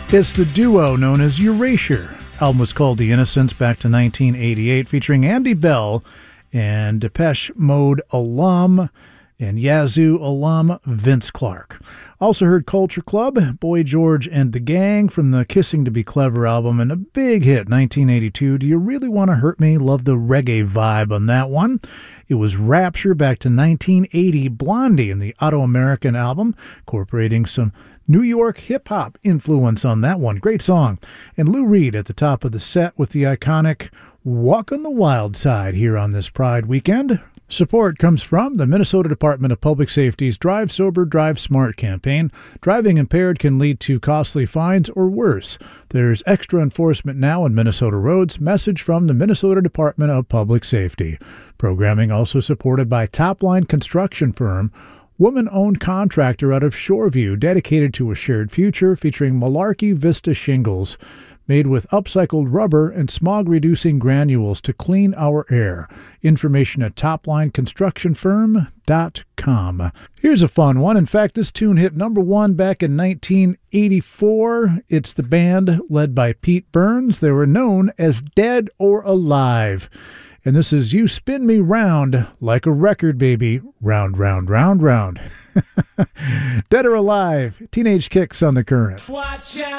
It's the duo known as Erasure. Album was called The Innocents, back to 1988, featuring Andy Bell and Depeche Mode alum and Yazoo alum Vince Clarke. Also heard Culture Club, Boy George and the Gang from the Kissing to Be Clever album, and a big hit, 1982, Do You Really Want to Hurt Me? Love the reggae vibe on that one. It was Rapture, back to 1980, Blondie in the Auto-American album, incorporating some New York hip-hop influence on that one. Great song. And Lou Reed at the top of the set with the iconic Walk on the Wild Side here on this Pride weekend. Support comes from the Minnesota Department of Public Safety's Drive Sober, Drive Smart campaign. Driving impaired can lead to costly fines or worse. There's extra enforcement now on Minnesota roads. Message from the Minnesota Department of Public Safety. Programming also supported by Topline Construction Firm, woman-owned contractor out of Shoreview, dedicated to a shared future, featuring Malarkey Vista shingles made with upcycled rubber and smog-reducing granules to clean our air. Information at toplineconstructionfirm.com. Here's a fun one. In fact, this tune hit number one back in 1984. It's the band led by Pete Burns. They were known as Dead or Alive. And this is You Spin Me Round Like a Record, Baby. Round, round, round, round. Dead or Alive. Teenage Kicks on the Current. Watch out.